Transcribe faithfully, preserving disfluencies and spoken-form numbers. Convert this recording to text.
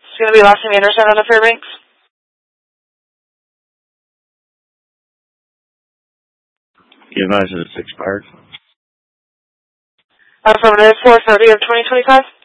It's going to be last name Anderson on the Fairbanks. You advise that it's expired? Affirmative, four thirty of twenty twenty-five.